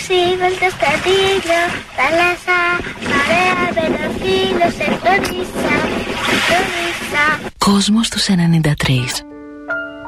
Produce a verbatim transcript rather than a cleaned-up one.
σύμβολτα στα δίλια, θάλασσα, παρέα με το φίλο σε φροντίσα, φροντίσα. Κόσμος τους ενενήντα τρία.